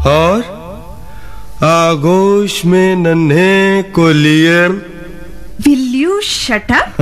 और आगोश में नन्हे को लिए Will you shut up?